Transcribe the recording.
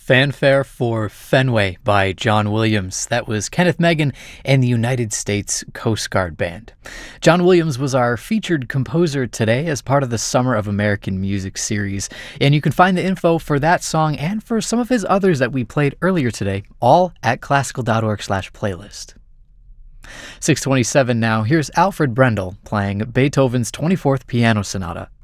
Fanfare for Fenway by John Williams. That was Kenneth Megan and the United States Coast Guard Band. John Williams was our featured composer today as part of the Summer of American Music series, and you can find the info for that song and for some of his others that we played earlier today, all at classical.org/playlist. 6:27 now. Here's Alfred Brendel playing Beethoven's 24th Piano Sonata.